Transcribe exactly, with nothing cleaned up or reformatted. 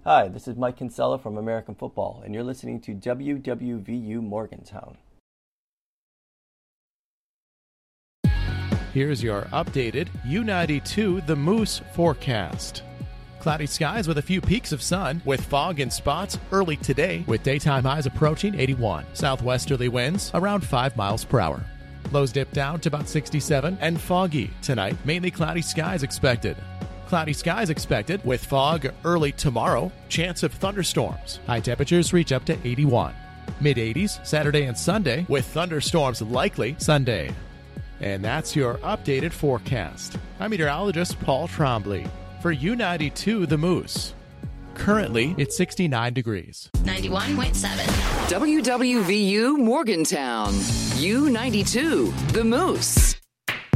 Hi, this is Mike Kinsella from American Football, and you're listening to W W V U Morgantown. Here's your updated U ninety-two The Moose forecast. Cloudy skies with a few peaks of sun, with fog in spots early today, with daytime highs approaching eighty-one. Southwesterly winds around five miles per hour. Lows dip down to about sixty-seven, and foggy tonight. Mainly cloudy skies expected. Cloudy skies expected with fog early tomorrow. Chance of thunderstorms. High temperatures reach up to eighty-one. mid eighties Saturday and Sunday with thunderstorms likely Sunday. And that's your updated forecast. I'm meteorologist Paul Trombley for U ninety-two The Moose. Currently, it's sixty-nine degrees. ninety-one point seven. W W V U Morgantown. U ninety-two The Moose.